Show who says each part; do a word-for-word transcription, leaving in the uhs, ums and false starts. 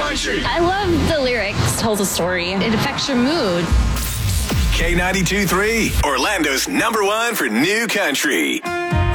Speaker 1: country.
Speaker 2: I love the lyrics. Tells a story. It affects your mood.
Speaker 3: K ninety-two point three, Orlando's number one for new country.